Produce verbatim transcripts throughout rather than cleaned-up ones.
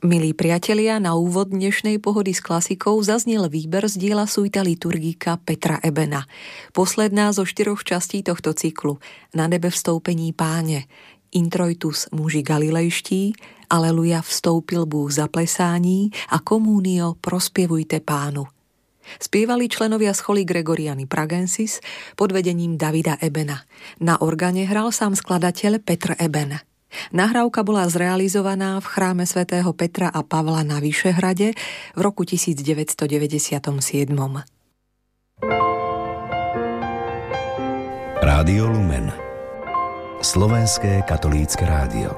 Milí priatelia, na úvod dnešnej Pohody s klasikou zaznel výber z diela Suita liturgika Petra Ebena. Posledná zo štyroch častí tohto cyklu. Na nebe vstoupení Páne, Introitus muži galilejští, Aleluja vstoupil Bůh za plesání a Communio prospievujte Pánu. Spievali členovia scholy Gregoriani Pragensis pod vedením Davida Ebena. Na organe hral sám skladateľ Petr Eben. Nahrávka bola zrealizovaná v chráme svätého Petra a Pavla na Vyšehrade v roku devätnásťstodeväťdesiatsedem. Rádio Lumen, slovenské katolícke rádio.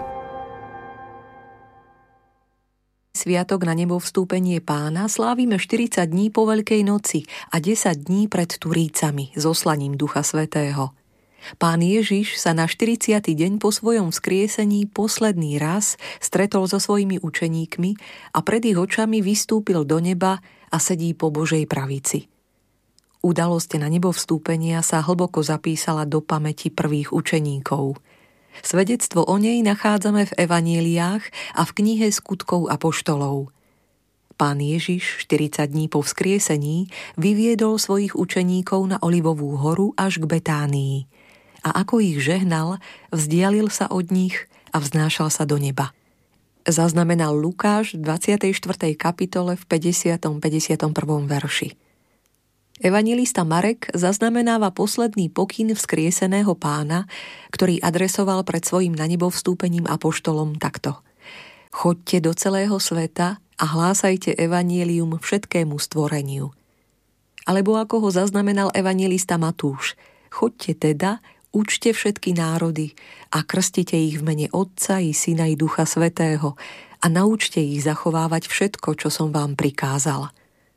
Sviatok na nebo vstúpenie Pána slávime štyridsať dní po Veľkej noci a desať dní pred Turícami s oslaním Ducha Svätého. Pán Ježiš sa na štyridsiaty deň po svojom vzkriesení posledný raz stretol so svojimi učeníkmi a pred ich očami vystúpil do neba a sedí po Božej pravici. Udalosť na nebo vstúpenia sa hlboko zapísala do pamäti prvých učeníkov. Svedectvo o nej nachádzame v evanjeliách a v knihe Skutkov apoštolov. Pán Ježiš štyridsať dní po vzkriesení vyviedol svojich učeníkov na Olivovú horu až k Betánii. A ako ich žehnal, vzdialil sa od nich a vznášal sa do neba. Zaznamenal Lukáš v dvadsiatej štvrtej kapitole v päťdesiatom päťdesiatom prvom verši. Evanjelista Marek zaznamenáva posledný pokyn vzkrieseného Pána, ktorý adresoval pred svojím na nebo vstúpením apoštolom takto: Choďte do celého sveta a hlásajte evanjelium všetkému stvoreniu. Alebo ako ho zaznamenal evanjelista Matúš: Choďte teda, učte všetky národy a krstite ich v mene Otca i Syna i Ducha Svätého a naučte ich zachovávať všetko, čo som vám prikázal.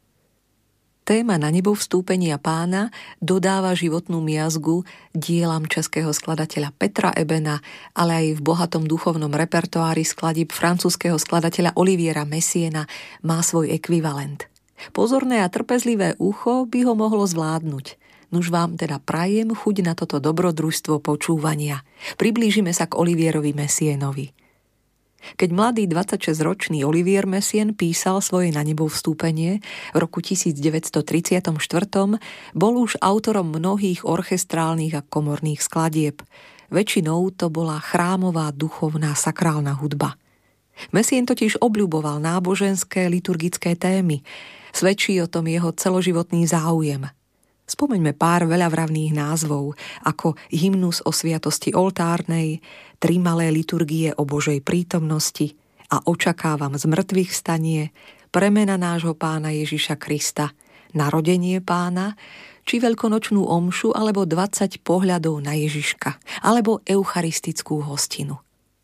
Téma na nebo vstúpenia Pána dodáva životnú miazgu dielam českého skladateľa Petra Ebena, ale aj v bohatom duchovnom repertoári skladieb francúzskeho skladateľa Oliviera Messiena má svoj ekvivalent. Pozorné a trpezlivé ucho by ho mohlo zvládnuť. Nuž vám teda prajem chuť na toto dobrodružstvo počúvania. Priblížime sa k Olivierovi Messienovi. Keď mladý dvadsaťšesťročný Olivier Messien písal svoje na nebo vstúpenie v roku devätnásťstotridsaťštyri, bol už autorom mnohých orchestrálnych a komorných skladieb. Väčšinou to bola chrámová duchovná sakrálna hudba. Messien totiž obľuboval náboženské liturgické témy. Svedčí o tom jeho celoživotný záujem. Spomeňme pár veľavravných názvov, ako hymnus o sviatosti oltárnej, tri malé liturgie o Božej prítomnosti a očakávam zmrtvých vstanie, premena nášho Pána Ježiša Krista, narodenie Pána, či veľkonočnú omšu, alebo dvadsať pohľadov na Ježiška, alebo eucharistickú hostinu.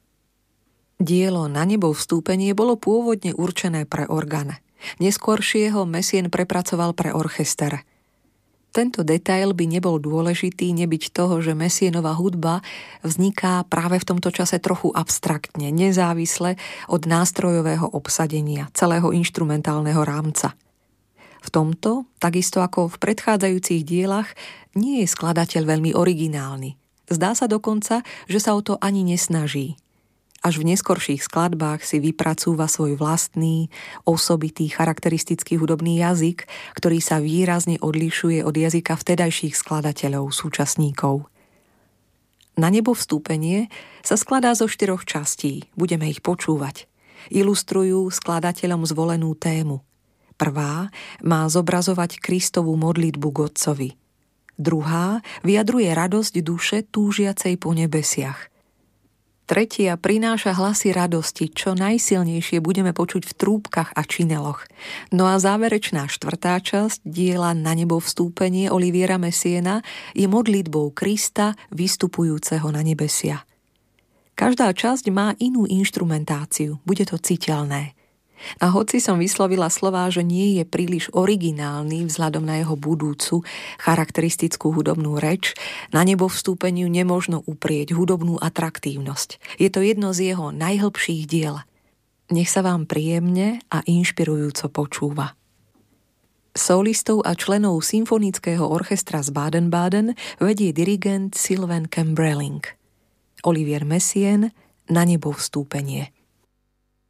Dielo Na nebo vstúpenie bolo pôvodne určené pre orgán. Neskôršie ho Messien prepracoval pre orchester. Tento detail by nebol dôležitý, nebyť toho, že Messienova hudba vzniká práve v tomto čase trochu abstraktne, nezávisle od nástrojového obsadenia, celého inštrumentálneho rámca. V tomto, takisto ako v predchádzajúcich dielach, nie je skladateľ veľmi originálny. Zdá sa dokonca, že sa o to ani nesnaží. Až v neskorších skladbách si vypracúva svoj vlastný, osobitý, charakteristický hudobný jazyk, ktorý sa výrazne odlišuje od jazyka vtedajších skladateľov, súčasníkov. Na nebo vstúpenie sa skladá zo štyroch častí, budeme ich počúvať. Ilustrujú skladateľom zvolenú tému. Prvá má zobrazovať Kristovu modlitbu k Otcovi. Druhá vyjadruje radosť duše túžiacej po nebesiach. Tretia prináša hlasy radosti, čo najsilnejšie budeme počuť v trúbkach a čineloch. No a záverečná štvrtá časť diela Na nebo vstúpenie Oliviera Messiena je modlitbou Krista vystupujúceho na nebesia. Každá časť má inú inštrumentáciu, bude to citeľné. A hoci som vyslovila slová, že nie je príliš originálny vzhľadom na jeho budúcu charakteristickú hudobnú reč, Na nebo vstúpeniu nemožno uprieť hudobnú atraktívnosť. Je to jedno z jeho najhlbších diel. Nech sa vám príjemne a inšpirujúco počúva. Solistov a členov symfonického orchestra z Baden-Baden vedie dirigent Sylvain Cambrelling. Olivier Messien, Na nebo vstúpenie.